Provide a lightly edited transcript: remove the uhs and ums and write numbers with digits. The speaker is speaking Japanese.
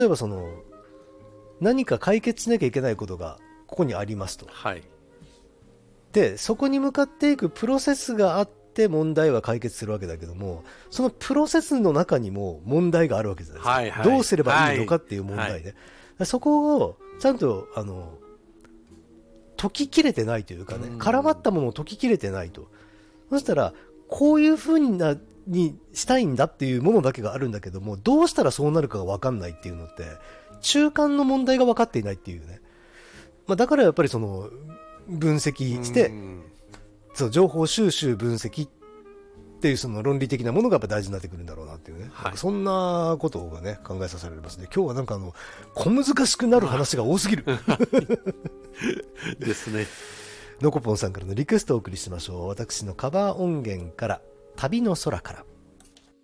例えば何か解決しなきゃいけないことがここにありますと。 はい。 で、そこに向かっていくプロセスがあって問題は解決するわけだけども、そのプロセスの中にも問題があるわけじゃないですか。 はいはい。 どうすればいいのかっていう問題で。そこをちゃんと、解ききれてないというかね、絡まったものを解ききれてないと。そしたら、こういう風にしたいんだっていうものだけがあるんだけども、どうしたらそうなるかが分かんないっていうのって、中間の問題が分かっていないっていうね。だからやっぱり分析して、情報収集分析っていう論理的なものがやっぱ大事になってくるんだろうなっていうね。はい、そんなことがね、考えさせられますね。今日はなんか小難しくなる話が多すぎる。 ですね。 のこぽんさんからのリクエストをお送りしましょう。私のカバー音源から、旅の空から。